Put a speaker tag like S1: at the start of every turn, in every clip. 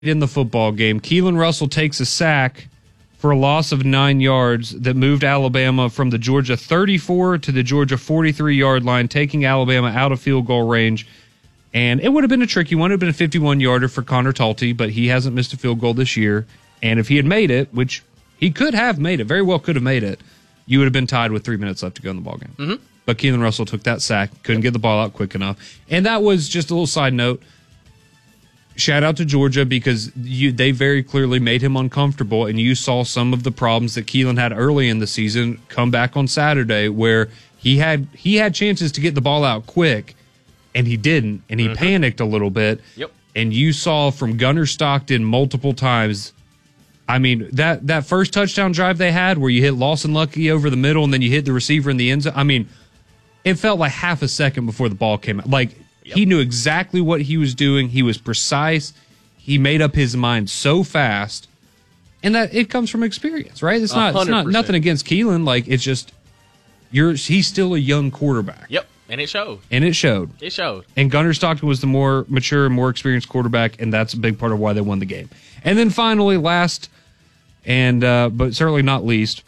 S1: in the football game. Keelan Russell takes a sack for a loss of 9 yards that moved Alabama from the Georgia 34 to the Georgia 43-yard line, taking Alabama out of field goal range. And it would have been a tricky one. It would have been a 51-yarder for Connor Talty, but he hasn't missed a field goal this year. And if he had made it, which he could have made it, very well could have made it, you would have been tied with 3 minutes left to go in the ballgame.
S2: Mm-hmm.
S1: But Keelan Russell took that sack, couldn't get the ball out quick enough. And that was just a little side note. Shout out to Georgia because they very clearly made him uncomfortable, and you saw some of the problems that Keelan had early in the season come back on Saturday where he had chances to get the ball out quick, and he didn't, and he panicked a little bit.
S2: Yep.
S1: And you saw from Gunnar Stockton multiple times, I mean, that first touchdown drive they had where you hit Lawson Lucky over the middle and then you hit the receiver in the end zone, I mean, it felt like half a second before the ball came out. Like, he knew exactly what he was doing. He was precise. He made up his mind so fast. And that it comes from experience, right? It's not nothing against Keelan. Like, it's just he's still a young quarterback.
S2: Yep. And it showed.
S1: It showed. And Gunnar Stockton was the more mature and more experienced quarterback, and that's a big part of why they won the game. And then finally, last and but certainly not least,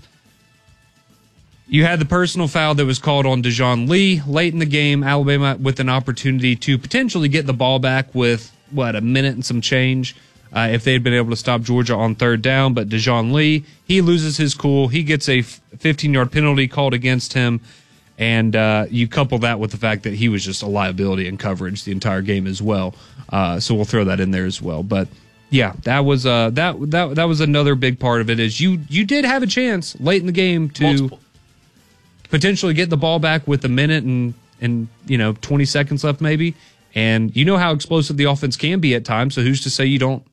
S1: you had the personal foul that was called on Dejoun Lee late in the game. Alabama with an opportunity to potentially get the ball back with, a minute and some change if they had been able to stop Georgia on third down. But Dejoun Lee, he loses his cool. He gets a 15-yard penalty called against him. And you couple that with the fact that he was just a liability in coverage the entire game as well. So we'll throw that in there as well. But yeah, that was that was another big part of it. Is you did have a chance late in the game to potentially get the ball back with a minute and 20 seconds left maybe. And you know how explosive the offense can be at times. So who's to say you don't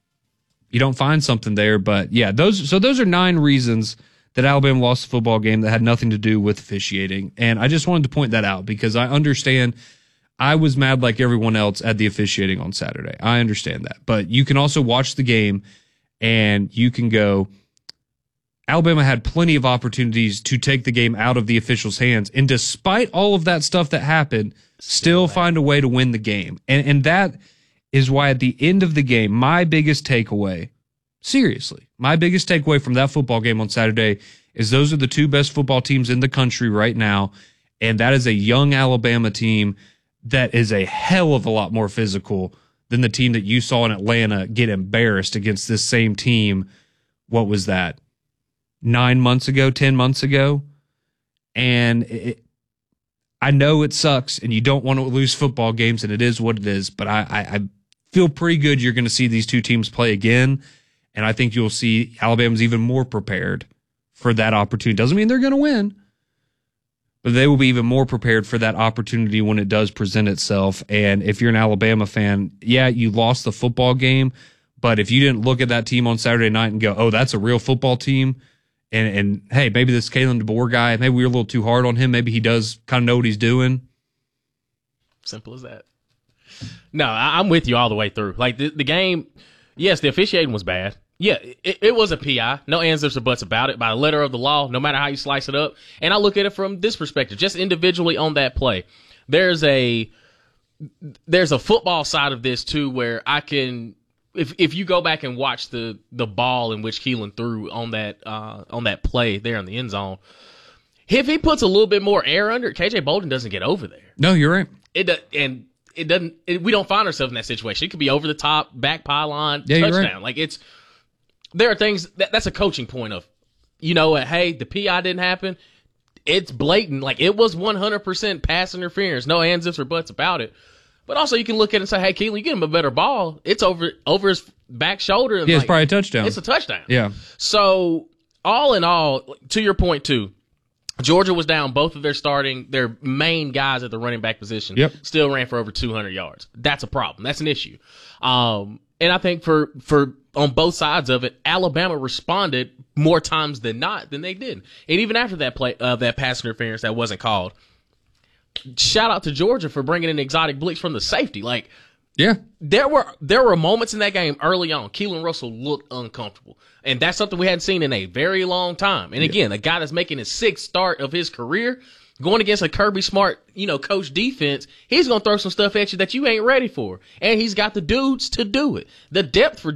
S1: find something there? But yeah, those are 9 reasons that Alabama lost the football game that had nothing to do with officiating. And I just wanted to point that out because I understand I was mad like everyone else at the officiating on Saturday. I understand that. But you can also watch the game and you can go, Alabama had plenty of opportunities to take the game out of the officials' hands. And despite all of that stuff that happened, still find a way to win the game. And that is why at the end of the game, my biggest takeaway from that football game on Saturday is those are the 2 best football teams in the country right now. And that is a young Alabama team that is a hell of a lot more physical than the team that you saw in Atlanta get embarrassed against this same team. What was that? 10 months ago. And I know it sucks and you don't want to lose football games and it is what it is, but I feel pretty good you're going to see these 2 teams play again. And I think you'll see Alabama's even more prepared for that opportunity. Doesn't mean they're going to win, but they will be even more prepared for that opportunity when it does present itself. And if you're an Alabama fan, yeah, you lost the football game, but if you didn't look at that team on Saturday night and go, oh, that's a real football team, and hey, maybe this Kalen DeBoer guy, maybe we were a little too hard on him. Maybe he does kind of know what he's doing.
S2: Simple as that. No, I'm with you all the way through. Like the game, yes, the officiating was bad. Yeah, it was a PI. No ands, ifs, or buts about it. By the letter of the law, no matter how you slice it up. And I look at it from this perspective, just individually on that play. There's a football side of this too, where I can, if you go back and watch the ball in which Keelan threw on that play there in the end zone, if he puts a little bit more air under it, KJ Bolden doesn't get over there.
S1: No, you're right.
S2: We don't find ourselves in that situation. It could be over the top, back pylon,
S1: touchdown.
S2: Right. Like there are things that's a coaching point of, hey, the PI didn't happen. It's blatant. Like it was 100% pass interference. No ands, ifs, or buts about it. But also you can look at it and say, hey, Keelan, you get him a better ball. It's over his back shoulder. And
S1: it's probably a touchdown.
S2: It's a touchdown.
S1: Yeah.
S2: So all in all, to your point too, Georgia was down both of their main guys at the running back position.
S1: Yep.
S2: Still ran for over 200 yards. That's a problem. That's an issue. And I think for on both sides of it, Alabama responded more times than not than they did. And even after that play, that pass interference that wasn't called, shout out to Georgia for bringing in exotic blitz from the safety. Like,
S1: yeah,
S2: there were moments in that game early on. Keelan Russell looked uncomfortable, and that's something we hadn't seen in a very long time. And again, a guy that's making his 6th start of his career, Going against a Kirby Smart, coach defense, he's going to throw some stuff at you that you ain't ready for. And he's got the dudes to do it. The depth for